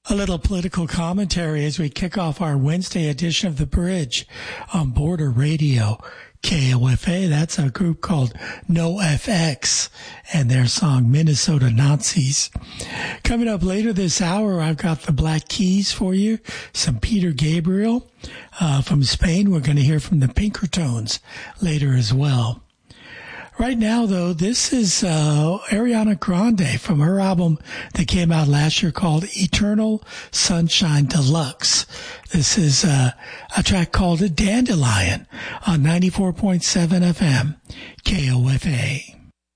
A little political commentary as we kick off our Wednesday edition of The Bridge on Border Radio. KOFA, that's a group called NoFX and their song Minnesota Nazis. Coming up later this hour, I've got the Black Keys for you, some Peter Gabriel from Spain. We're going to hear from the Pinkertones later as well. Right now, though, this is Ariana Grande from her album that came out last year called Eternal Sunshine Deluxe. This is a track called Dandelion on 94.7 FM, KOFA.